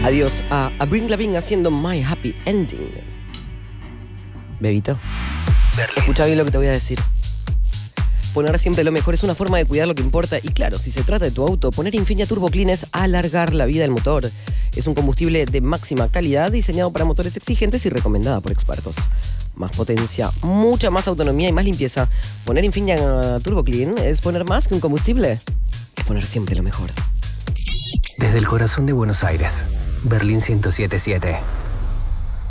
Adiós a Avril Lavigne haciendo My Happy Ending. Bebito, escucha bien lo que te voy a decir. Poner siempre lo mejor es una forma de cuidar lo que importa. Y claro, si se trata de tu auto, poner Infinia Turbo Clean es alargar la vida del motor. Es un combustible de máxima calidad diseñado para motores exigentes y recomendada por expertos. Más potencia, mucha más autonomía y más limpieza. Poner Infinia Turbo Clean es poner más que un combustible. Es poner siempre lo mejor. Desde el corazón de Buenos Aires, Berlín 107.7.